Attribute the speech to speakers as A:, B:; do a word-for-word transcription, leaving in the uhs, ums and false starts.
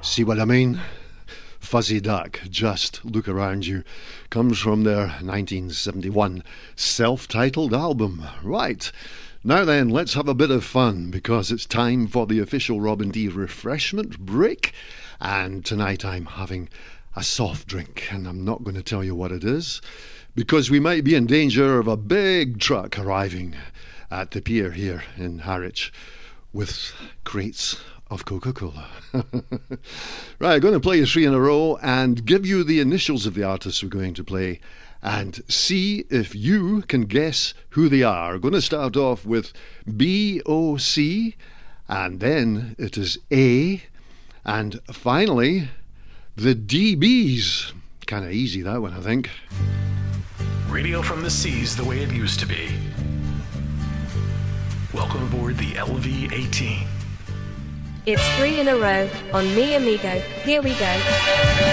A: See what I mean? Fuzzy Duck, Just Look Around You, comes from their nineteen seventy-one self-titled album. Right, now then, let's have a bit of fun, because it's time for the official Robin D refreshment break, and tonight I'm having a soft drink, and I'm not going to tell you what it is, because we might be in danger of a big truck arriving at the pier here in Harwich with crates of Coca-Cola. Right, I'm going to play you three in a row and give you the initials of the artists we're going to play and see if you can guess who they are. We're going to start off with B O C, and then it is A, and finally the D Bs. Kind of easy, that one, I think.
B: Radio from the seas the way it used to be. Welcome aboard the L V eighteen.
C: It's three in a row on Mi Amigo. Here we go.